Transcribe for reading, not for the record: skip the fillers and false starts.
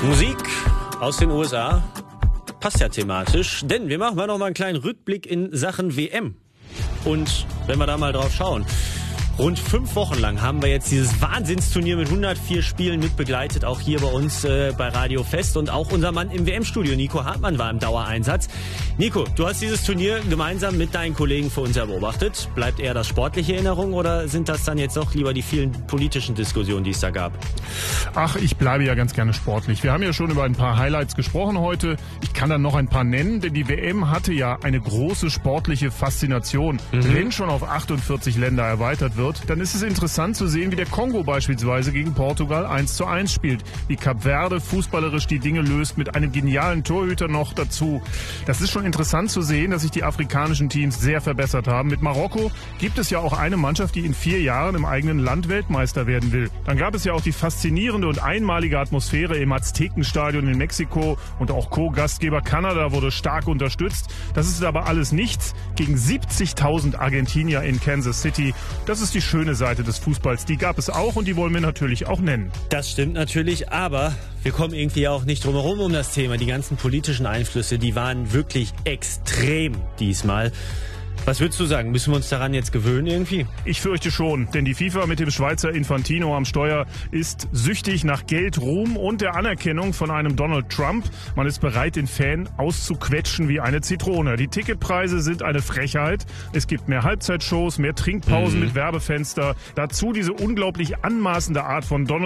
Musik aus den USA passt ja thematisch, denn wir machen mal noch mal einen kleinen Rückblick in Sachen WM. Und wenn wir da mal drauf schauen, rund 5 Wochen lang haben wir jetzt dieses Wahnsinnsturnier mit 104 Spielen mitbegleitet, auch hier bei uns bei Radio Fest. Und auch unser Mann im WM-Studio, Nico Hartmann, war im Dauereinsatz. Nico, du hast dieses Turnier gemeinsam mit deinen Kollegen für uns ja beobachtet. Bleibt eher das sportliche Erinnerung oder sind das dann jetzt doch lieber die vielen politischen Diskussionen, die es da gab? Ach, ich bleibe ja ganz gerne sportlich. Wir haben ja schon über ein paar Highlights gesprochen heute. Ich kann dann noch ein paar nennen, denn die WM hatte ja eine große sportliche Faszination. Wenn schon auf 48 Länder erweitert wird, dann ist es interessant zu sehen, wie der Kongo beispielsweise gegen Portugal 1:1 spielt. Wie Kap Verde fußballerisch die Dinge löst, mit einem genialen Torhüter noch dazu. Das ist schon interessant zu sehen, dass sich die afrikanischen Teams sehr verbessert haben. Mit Marokko gibt es ja auch eine Mannschaft, die in 4 Jahren im eigenen Land Weltmeister werden will. Dann gab es ja auch die faszinierende und einmalige Atmosphäre im Aztekenstadion in Mexiko und auch Co-Gastgeber Kanada wurde stark unterstützt. Das ist aber alles nichts gegen 70.000 Argentinier in Kansas City. Das ist die schöne Seite des Fußballs. Die gab es auch und die wollen wir natürlich auch nennen. Das stimmt natürlich, aber wir kommen irgendwie auch nicht drum herum um das Thema. Die ganzen politischen Einflüsse, die waren wirklich extrem diesmal. Was würdest du sagen? Müssen wir uns daran jetzt gewöhnen irgendwie? Ich fürchte schon, denn die FIFA mit dem Schweizer Infantino am Steuer ist süchtig nach Geld, Ruhm und der Anerkennung von einem Donald Trump. Man ist bereit, den Fan auszuquetschen wie eine Zitrone. Die Ticketpreise sind eine Frechheit. Es gibt mehr Halbzeitshows, mehr Trinkpausen mit Werbefenster. Dazu diese unglaublich anmaßende Art von Donald